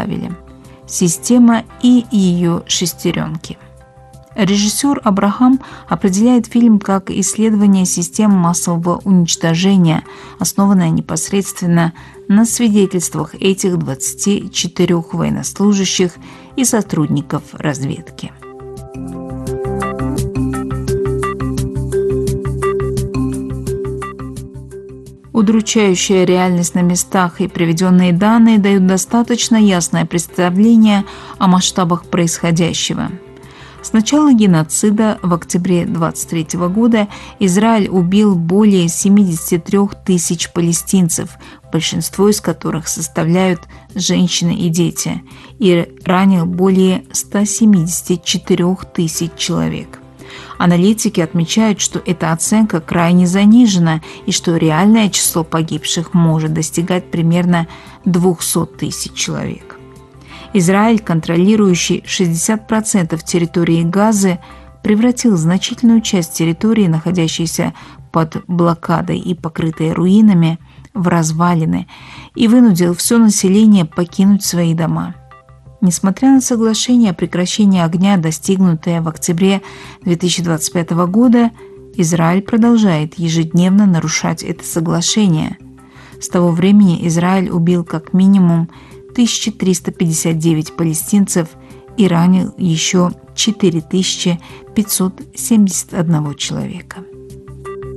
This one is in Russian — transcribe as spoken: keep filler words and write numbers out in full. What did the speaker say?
Вавеля. Система и ее шестеренки. Режиссер Абрахам определяет фильм как исследование систем массового уничтожения, основанное непосредственно на свидетельствах этих двадцати четырёх военнослужащих и сотрудников разведки. Удручающая реальность на местах и приведенные данные дают достаточно ясное представление о масштабах происходящего. С начала геноцида в октябре двадцать третьего года Израиль убил более семидесяти трёх тысяч палестинцев, большинство из которых составляют женщины и дети, и ранил более ста семидесяти четырёх тысяч человек. Аналитики отмечают, что эта оценка крайне занижена и что реальное число погибших может достигать примерно двухсот тысяч человек. Израиль, контролирующий шестьдесят процентов территории Газы, превратил значительную часть территории, находящейся под блокадой и покрытой руинами, в развалины и вынудил все население покинуть свои дома. Несмотря на соглашение о прекращении огня, достигнутое в октябре две тысячи двадцать пятого года, Израиль продолжает ежедневно нарушать это соглашение. С того времени Израиль убил как минимум тысячу триста пятьдесят девять палестинцев и ранил еще четыре тысячи пятьсот семьдесят одного человека.